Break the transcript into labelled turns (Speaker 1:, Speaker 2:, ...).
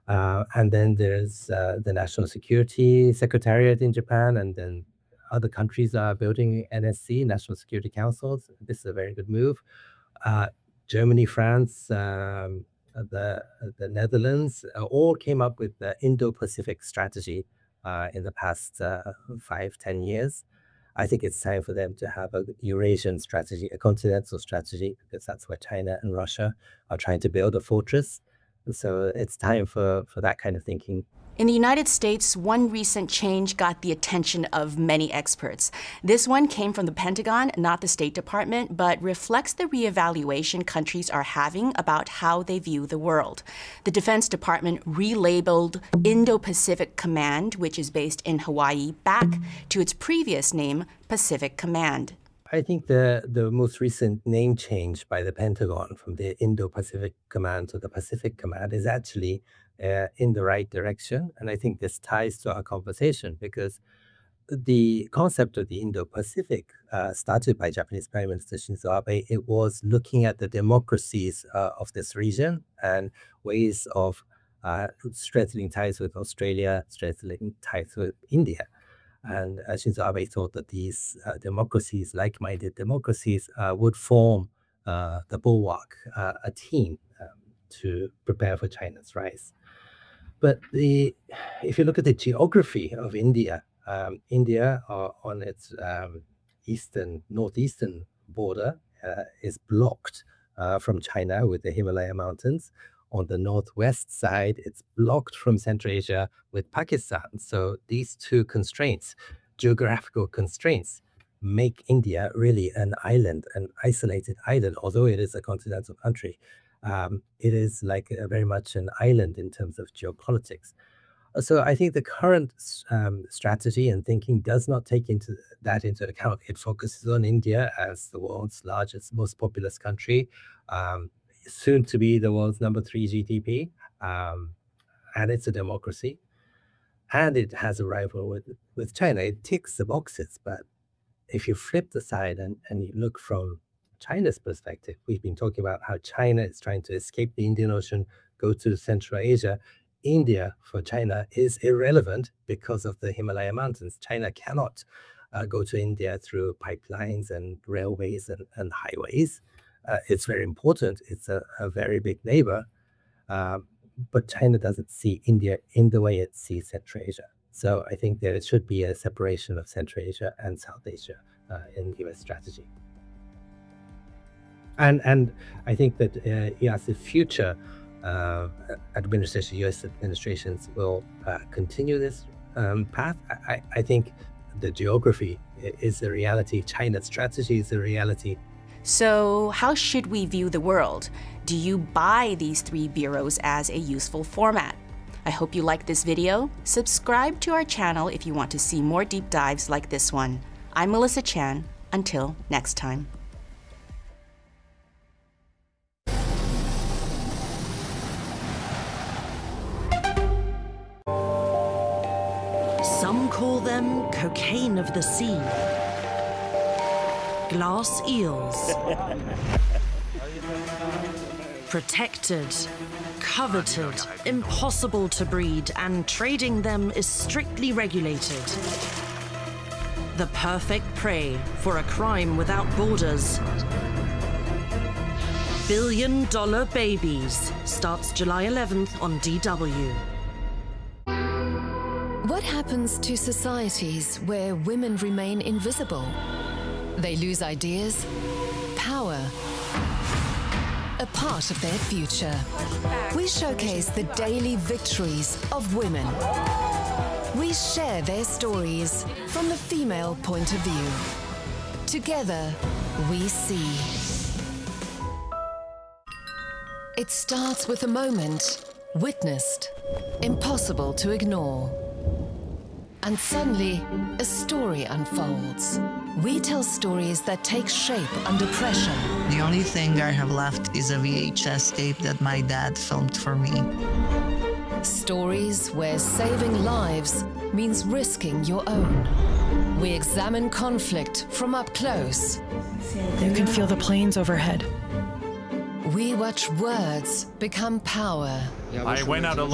Speaker 1: And then there's the National Security Secretariat in Japan, and then other countries are building NSC, National Security Councils. This is a very good move. Germany, France, the Netherlands all came up with the Indo-Pacific strategy in the past 5-10 years. I think it's time for them to have a Eurasian strategy, a continental strategy, because that's where China and Russia are trying to build a fortress. So it's time for that kind of thinking.
Speaker 2: In the United States, one recent change got the attention of many experts. This one came from the Pentagon, not the State Department, but reflects the reevaluation countries are having about how they view the world. The Defense Department relabeled Indo-Pacific Command, which is based in Hawaii, back to its previous name, Pacific Command.
Speaker 1: I think the most recent name change by the Pentagon from the Indo-Pacific Command to the Pacific Command is actually in the right direction. And I think this ties to our conversation because the concept of the Indo-Pacific started by Japanese Prime Minister Shinzo Abe. It was looking at the democracies of this region and ways of strengthening ties with Australia, strengthening ties with India. And Shinzo Abe thought that these democracies, like-minded democracies, would form the bulwark, a team to prepare for China's rise. But if you look at the geography of India, India on its northeastern border is blocked from China with the Himalaya Mountains. On the northwest side, it's blocked from Central Asia with Pakistan. So these two constraints, geographical constraints, make India really an island, an isolated island. Although it is a continental country, it is like very much an island in terms of geopolitics. So I think the current strategy and thinking does not take that into account. It focuses on India as the world's largest, most populous country, soon to be the world's number 3 GDP, and it's a democracy, and it has a rival with China. It ticks the boxes, but if you flip the side and you look from China's perspective, we've been talking about how China is trying to escape the Indian Ocean, go to Central Asia. India for China is irrelevant because of the Himalaya Mountains. China cannot go to India through pipelines and railways and highways. It's very important. It's a very big neighbor, but China doesn't see India in the way it sees Central Asia. So I think there should be a separation of Central Asia and South Asia in U.S. strategy. And I think that the future U.S. administrations will continue this path. I think the geography is the reality. China's strategy is the reality.
Speaker 2: So how should we view the world? Do you buy these 3 bureaus as a useful format? I hope you liked this video. Subscribe to our channel if you want to see more deep dives like this one. I'm Melissa Chan. Until next time.
Speaker 3: Some call them cocaine of the sea. Glass eels. Protected, coveted, impossible to breed, and trading them is strictly regulated. The perfect prey for a crime without borders. $1 Billion Babies starts July 11th on DW.
Speaker 4: What happens to societies where women remain invisible? They lose ideas, power, a part of their future. We showcase the daily victories of women. We share their stories from the female point of view. Together, we see. It starts with a moment witnessed, impossible to ignore. And suddenly, a story unfolds. We tell stories that take shape under pressure.
Speaker 5: The only thing I have left is a VHS tape that my dad filmed for me.
Speaker 4: Stories where saving lives means risking your own. We examine conflict from up close.
Speaker 6: You can feel the planes overhead.
Speaker 4: We watch words become power.
Speaker 7: I went out alone.